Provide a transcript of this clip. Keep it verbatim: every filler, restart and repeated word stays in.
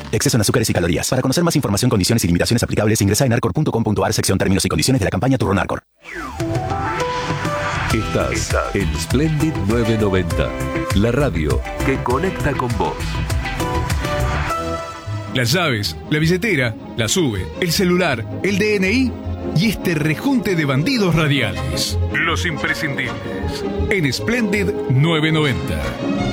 Exceso en azúcares y calorías. Para conocer más información, condiciones y limitaciones aplicables, ingresa en arcor punto com punto ar, sección términos y condiciones de la campaña Turrón Arcor. Estás, Estás en Splendid novecientos noventa, la radio que conecta con vos. Las llaves, la billetera, la sube, el celular, el D N I y este rejunte de bandidos radiales. Los imprescindibles en Splendid novecientos noventa.